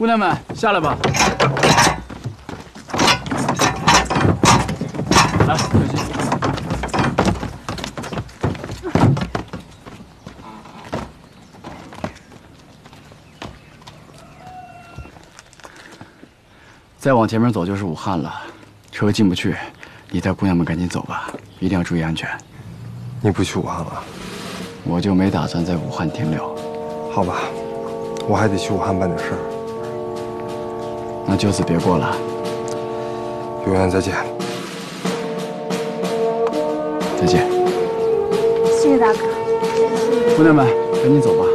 姑娘们下来吧。来，小心。再往前面走就是武汉了，车进不去。你带姑娘们赶紧走吧，一定要注意安全。 你不去武汉了？ 我就没打算在武汉停留。 好吧，我还得去武汉办点事儿。 那就此别过了。 永远再见。 再见。 谢谢大哥。 姑娘们，赶紧走吧。